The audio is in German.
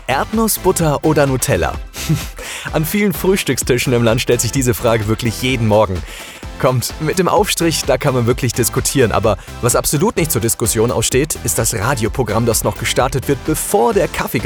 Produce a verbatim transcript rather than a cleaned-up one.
Erdnussbutter oder Nutella? An vielen Frühstückstischen im Land stellt sich diese Frage wirklich jeden Morgen. Kommt, mit dem Aufstrich, da kann man wirklich diskutieren, aber was absolut nicht zur Diskussion aussteht, ist das Radioprogramm, das noch gestartet wird, bevor der Kaffee